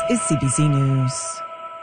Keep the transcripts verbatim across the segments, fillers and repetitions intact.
is C B C News.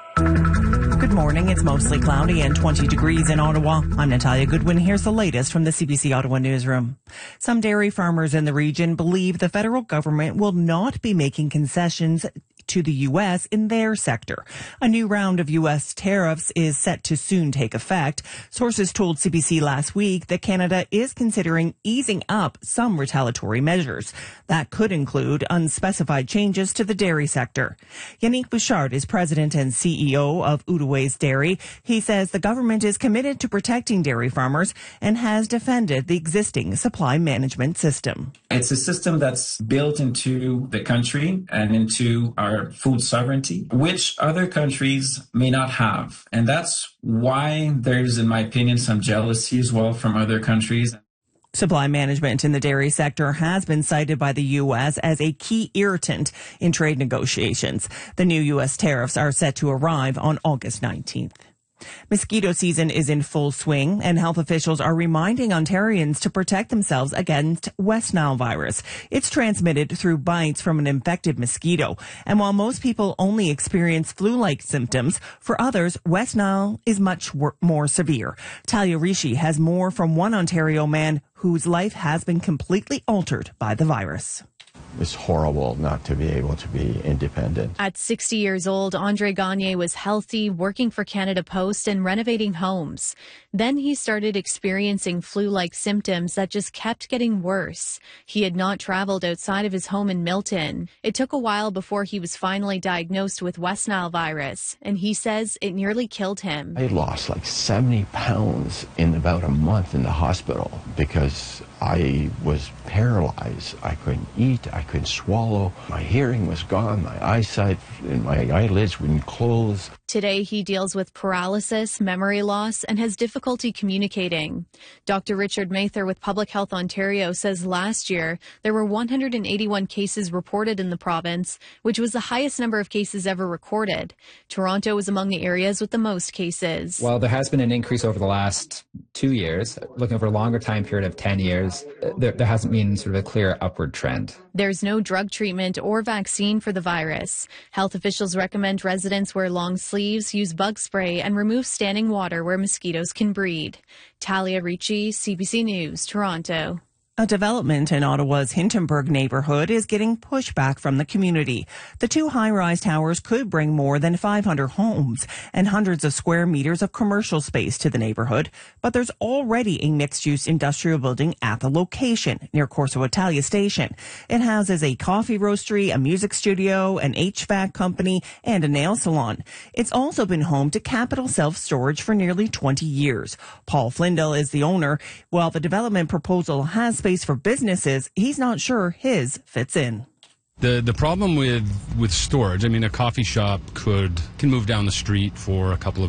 Good morning. It's mostly cloudy and twenty degrees in Ottawa. I'm Natalia Goodwin. Here's the latest from the C B C Ottawa newsroom. Some dairy farmers in the region believe the federal government will not be making concessions to the U S in their sector. A new round of U S tariffs is set to soon take effect. Sources told C B C last week that Canada is considering easing up some retaliatory measures. That could include unspecified changes to the dairy sector. Yannick Bouchard is president and C E O of Outaouais Dairy. He says the government is committed to protecting dairy farmers and has defended the existing supply management system. It's a system that's built into the country and into our food sovereignty, which other countries may not have. And that's why there's, in my opinion, some jealousy as well from other countries. Supply management in the dairy sector has been cited by the U S as a key irritant in trade negotiations. The new U S tariffs are set to arrive on August nineteenth. Mosquito season is in full swing, and health officials are reminding Ontarians to protect themselves against West Nile virus. It's transmitted through bites from an infected mosquito. And while most people only experience flu-like symptoms, for others, West Nile is much wor- more severe. Talia Rishi has more from one Ontario man whose life has been completely altered by the virus. It's horrible not to be able to be independent. At sixty years old, Andre Gagne was healthy, working for Canada Post and renovating homes. Then he started experiencing flu-like symptoms that just kept getting worse. He had not traveled outside of his home in Milton. It took a while before he was finally diagnosed with West Nile virus, and he says it nearly killed him. I lost like seventy pounds in about a month in the hospital because I was paralyzed. I couldn't eat. I couldn't swallow. My hearing was gone. My eyesight and my eyelids wouldn't close. Today, he deals with paralysis, memory loss, and has difficulty communicating. Doctor Richard Mather with Public Health Ontario says last year there were one hundred eighty-one cases reported in the province, which was the highest number of cases ever recorded. Toronto was among the areas with the most cases. Well, there has been an increase over the last two years. Looking over a longer time period of ten years, there, there hasn't been sort of a clear upward trend. There's no drug treatment or vaccine for the virus. Health officials recommend residents wear long sleeves, use bug spray, and remove standing water where mosquitoes can breed. Talia Ricci, C B C News, Toronto. A development in Ottawa's Hintonburg neighborhood is getting pushback from the community. The two high-rise towers could bring more than five hundred homes and hundreds of square meters of commercial space to the neighborhood, but there's already a mixed-use industrial building at the location near Corso Italia Station. It houses a coffee roastery, a music studio, an H V A C company, and a nail salon. It's also been home to Capital Self-Storage for nearly twenty years. Paul Flindell is the owner. While the development proposal has space for businesses, he's not sure his fits in. The the problem with with storage, I mean, a coffee shop could can move down the street for a couple of